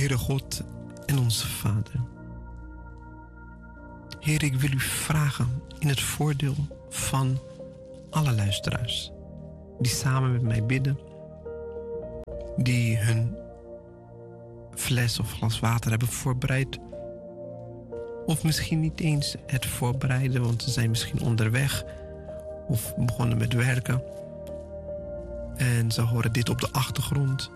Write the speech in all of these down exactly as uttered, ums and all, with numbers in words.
Heere God en onze Vader. Heer, ik wil u vragen in het voordeel van alle luisteraars die samen met mij bidden, die hun fles of glas water hebben voorbereid, of misschien niet eens het voorbereiden, want ze zijn misschien onderweg of begonnen met werken en ze horen dit op de achtergrond.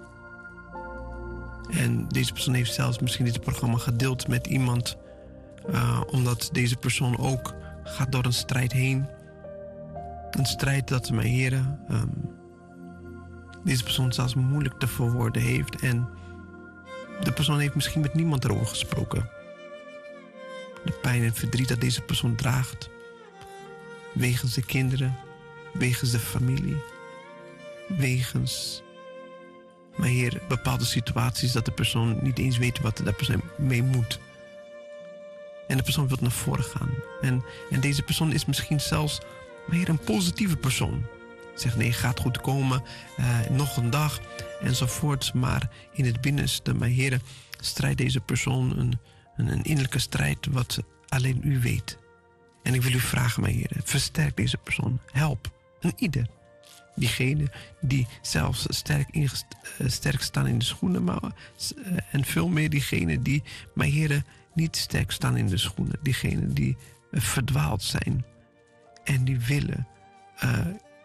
En deze persoon heeft zelfs misschien dit programma gedeeld met iemand, uh, omdat deze persoon ook gaat door een strijd heen. Een strijd dat, mijn heren, um, deze persoon zelfs moeilijk te verwoorden heeft. En de persoon heeft misschien met niemand erover gesproken. De pijn en verdriet dat deze persoon draagt, wegens de kinderen, wegens de familie, wegens, mijn Heer, bepaalde situaties dat de persoon niet eens weet wat de persoon mee moet. En de persoon wil naar voren gaan. En, en deze persoon is misschien zelfs, mijn Heer, een positieve persoon. Zegt nee, gaat goed komen, uh, nog een dag enzovoort. Maar in het binnenste, mijn Heer, strijdt deze persoon een, een, een innerlijke strijd wat alleen u weet. En ik wil u vragen, mijn Heer, versterk deze persoon. Help een ieder. Diegene die zelfs sterk, ingest, uh, sterk staan in de schoenen. Maar, uh, en veel meer diegene die, mijn Heer, niet sterk staan in de schoenen. Diegene die uh, verdwaald zijn. En die willen uh,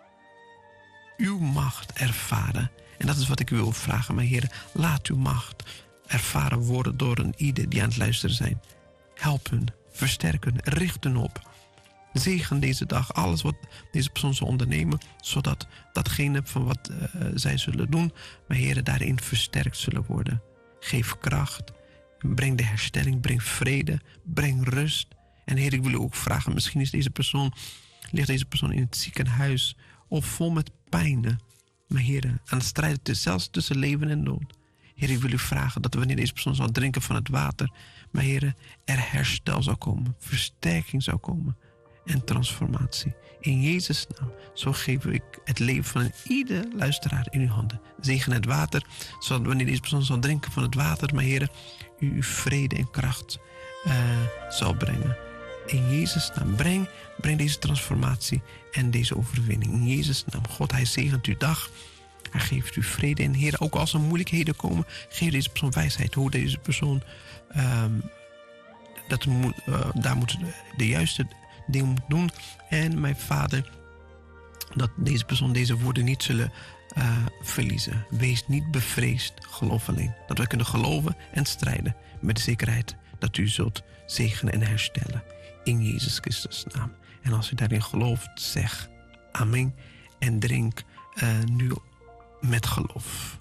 uw macht ervaren. En dat is wat ik u wil vragen, mijn Heer. Laat uw macht ervaren worden door een ieder die aan het luisteren zijn. Help hun, versterk hun, richt hun op. Zegen deze dag alles wat deze persoon zal ondernemen, zodat datgene van wat uh, zij zullen doen, mijn Heer, daarin versterkt zullen worden. Geef kracht, breng de herstelling, breng vrede, breng rust. En Heer, ik wil u ook vragen, misschien is deze persoon, ligt deze persoon in het ziekenhuis of vol met pijnen. Mijn Heer, aan het strijden zelfs tussen leven en dood. Heer, ik wil u vragen dat wanneer deze persoon zal drinken van het water, mijn Heer, er herstel zal komen, versterking zal komen en transformatie. In Jezus' naam, zo geef ik het leven van ieder luisteraar in uw handen. Zegen het water, zodat wanneer deze persoon zal drinken van het water, mijn Heer, u vrede en kracht uh, zal brengen. In Jezus' naam, breng, breng deze transformatie en deze overwinning. In Jezus' naam, God, hij zegent uw dag. Hij geeft u vrede. En Heer, ook als er moeilijkheden komen, geef deze persoon wijsheid. Hoe deze persoon, um, dat moet, uh, daar moet de juiste dingen moet doen. En mijn Vader, dat deze persoon deze woorden niet zullen uh, verliezen. Wees niet bevreesd, geloof alleen. Dat wij kunnen geloven en strijden met de zekerheid dat u zult zegenen en herstellen. In Jezus Christus' naam. En als u daarin gelooft, zeg amen en drink uh, nu met geloof.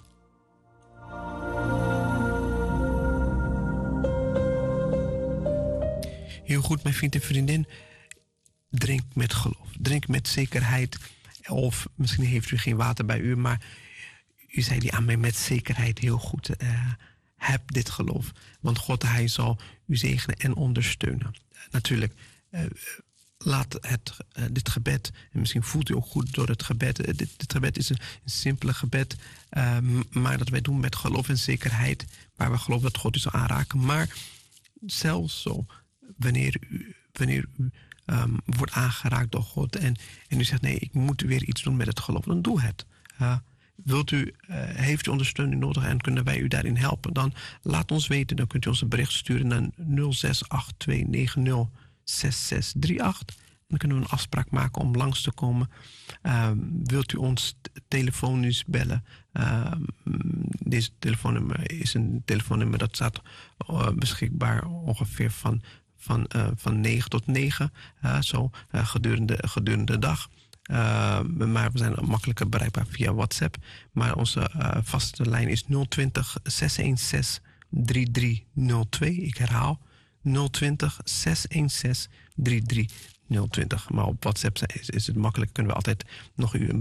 Heel goed, mijn vriend en vriendin. Drink met geloof. Drink met zekerheid. Of misschien heeft u geen water bij u, maar u zei die aan mij met zekerheid heel goed. Uh, heb dit geloof. Want God, hij zal u zegenen en ondersteunen. Uh, natuurlijk, uh, laat het, uh, dit gebed, en misschien voelt u ook goed door het gebed. Uh, dit, dit gebed is een, een simpele gebed, uh, maar dat wij doen met geloof en zekerheid, waar we geloven dat God u zal aanraken. Maar zelfs zo, wanneer u, wanneer u um, wordt aangeraakt door God en, en u zegt, nee, ik moet weer iets doen met het geloof, dan doe het. Uh, Wilt u, uh, heeft u ondersteuning nodig en kunnen wij u daarin helpen? Dan laat ons weten. Dan kunt u ons een bericht sturen naar nul zes acht twee negen nul zes zes drie acht. En dan kunnen we een afspraak maken om langs te komen. Uh, wilt u ons telefonisch bellen? Uh, deze telefoonnummer is een telefoonnummer dat staat uh, beschikbaar ongeveer van, van, uh, van negen tot negen. Uh, zo uh, gedurende, gedurende de dag. Uh, maar we zijn makkelijker bereikbaar via WhatsApp. Maar onze uh, vaste lijn is nul twintig zes een zes drie drie nul twee. Ik herhaal nul twintig zes een zes drie drie nul twee. Maar op WhatsApp is, is het makkelijk. Kunnen we altijd nog u een bericht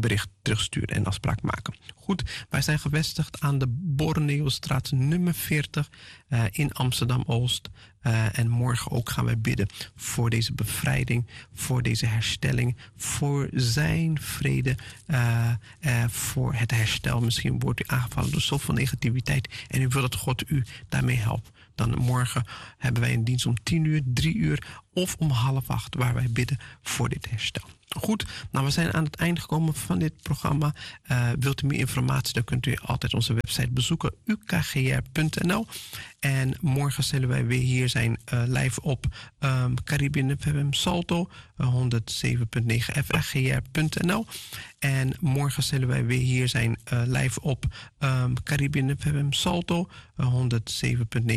terugsturen en afspraak maken. Goed, wij zijn gevestigd aan de Borneostraat nummer veertig uh, in Amsterdam-Oost. Uh, en morgen ook gaan wij bidden voor deze bevrijding, voor deze herstelling, voor zijn vrede, uh, uh, voor het herstel. Misschien wordt u aangevallen door zoveel negativiteit en u wil dat God u daarmee helpt. Dan morgen hebben wij een dienst om tien uur, drie uur of om half acht waar wij bidden voor dit herstel. Goed, nou we zijn aan het eind gekomen van dit programma. Uh, wilt u meer informatie, dan kunt u altijd onze website bezoeken, u k g r punt n l. En morgen zullen wij weer hier zijn uh, live op um, Caribbean F M Salto, uh, honderd zeven komma negen F R G R punt n l. En morgen zullen wij weer hier zijn uh, live op um, Caribbean F M Salto, uh, honderd zeven komma negen